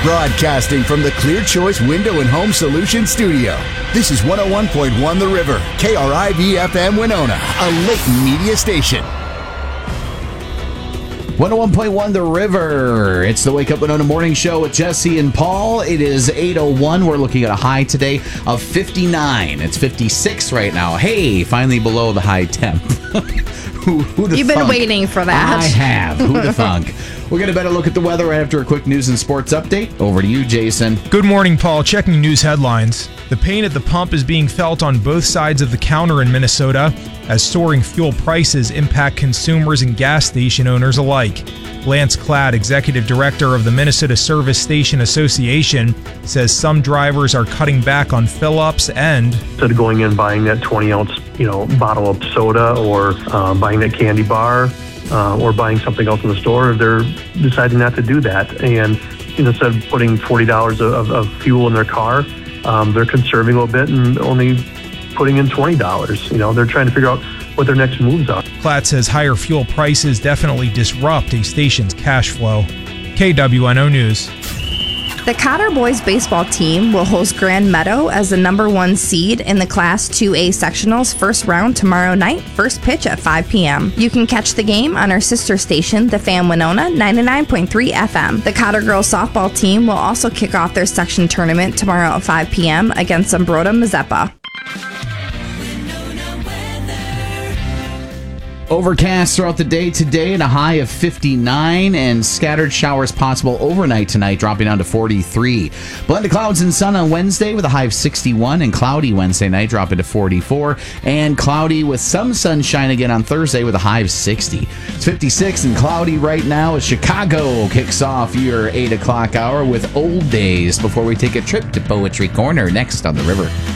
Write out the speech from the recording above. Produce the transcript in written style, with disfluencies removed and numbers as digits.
Broadcasting from the Clear Choice Window and Home Solutions Studio. This is 101.1 The River, KRIV-FM Winona, a Layton media station. 101.1 The River. It's the Wake Up Winona Morning Show with Jesse and Paul. It is 8:01. We're looking at a high today of 59. It's 56 right now. Hey, finally below the high temp. You've been waiting for that. I have. Who'd have thunk? We'll get a better look at the weather right after a quick news and sports update. Over to you, Jason. Good morning, Paul. Checking news headlines. The pain at the pump is being felt on both sides of the counter in Minnesota as soaring fuel prices impact consumers and gas station owners alike. Lance Klatt, executive director of the Minnesota Service Station Association, says some drivers are cutting back on fill-ups and instead of going in buying that 20-ounce, bottle of soda or buying that candy bar or buying something else in the store, they're deciding not to do that. And instead of putting $40 of fuel in their car, they're conserving a little bit and only putting in $20. They're trying to figure out what their next moves are. Klatt says higher fuel prices definitely disrupt a station's cash flow. KWNO News. The Cotter Boys baseball team will host Grand Meadow as the number 1 seed in the Class 2A sectionals first round tomorrow night, first pitch at 5 p.m. You can catch the game on our sister station, The Fan Winona, 99.3 FM. The Cotter girls softball team will also kick off their section tournament tomorrow at 5 p.m. against Zumbrota Mazeppa. Overcast throughout the day today and a high of 59 and scattered showers possible overnight tonight, dropping down to 43. Blend of clouds and sun on Wednesday with a high of 61 and cloudy Wednesday night, dropping to 44. And cloudy with some sunshine again on Thursday with a high of 60. It's 56 and cloudy right now as Chicago kicks off your 8 o'clock hour with Old Days before we take a trip to Poetry Corner next on The River.